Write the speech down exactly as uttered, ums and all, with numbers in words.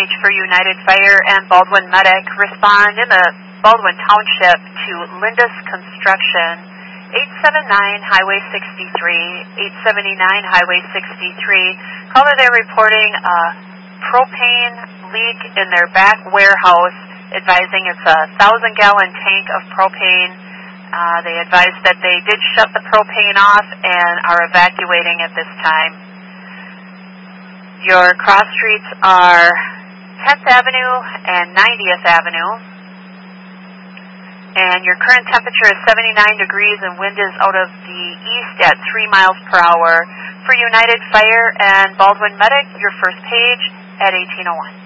page for United Fire and Baldwin Medic. Respond in the Baldwin Township to Lindus Construction, eight seven nine Highway sixty-three, eight seventy-nine Highway sixty-three. Caller, they're reporting a propane leak in their back warehouse, advising it's a thousand gallon tank of propane. Uh, they advised that they did shut the propane off and are evacuating at this time. Your cross streets are tenth Avenue and ninetieth Avenue. And your current temperature is seventy-nine degrees and wind is out of the east at three miles per hour. For United Fire and Baldwin Medic, your first page at eighteen oh one.